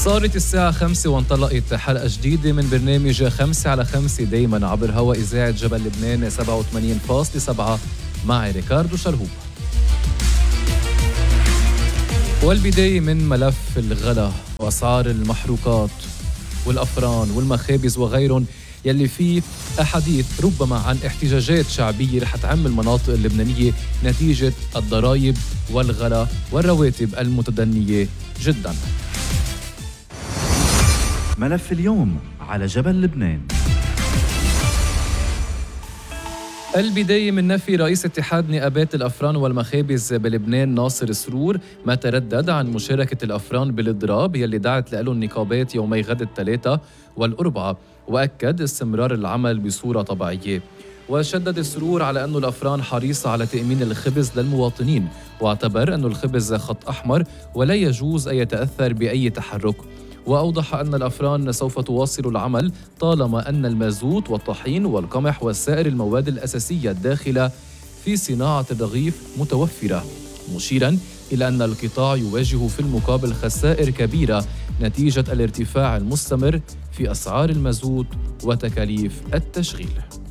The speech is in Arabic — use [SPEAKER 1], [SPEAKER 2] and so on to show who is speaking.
[SPEAKER 1] صارت الساعة 5 وانطلقت حلقة جديدة من برنامج 5 على 5 دايماً عبر هواء إذاعة جبل لبنان 87.7 مع ريكاردو شرهوب. والبداية من ملف الغلا وأسعار المحروقات والأفران والمخابز وغيرهم يلي فيه أحاديث ربما عن احتجاجات شعبية رح تعم المناطق اللبنانية نتيجة الضرائب والغلا والرواتب المتدنية جداً.
[SPEAKER 2] ملف اليوم على جبل لبنان.
[SPEAKER 1] البداية من نفي رئيس اتحاد نقابات الأفران والمخابز بلبنان ناصر سرور ما تردد عن مشاركة الأفران بالإضراب يلي دعت له النقابات يومي غد الثلاثاء والأربعاء، وأكد استمرار العمل بصورة طبيعية. وشدد سرور على أن الأفران حريصة على تأمين الخبز للمواطنين، واعتبر أن الخبز خط أحمر ولا يجوز أن يتأثر بأي تحرك. وأوضح أن الأفران سوف تواصل العمل طالما أن المازوت والطحين والقمح وسائر المواد الأساسية الداخلة في صناعة الرغيف متوفرة، مشيراً إلى أن القطاع يواجه في المقابل خسائر كبيرة نتيجة الارتفاع المستمر في أسعار المازوت وتكاليف التشغيل.